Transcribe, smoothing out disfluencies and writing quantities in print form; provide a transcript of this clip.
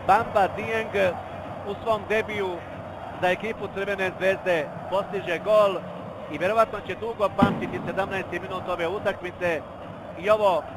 Bamba Dieng u svom debiju za ekipu Crvene zvezde postiže gol i vjerovatno će dugo pamtiti 17. minut ove utakmice i ovo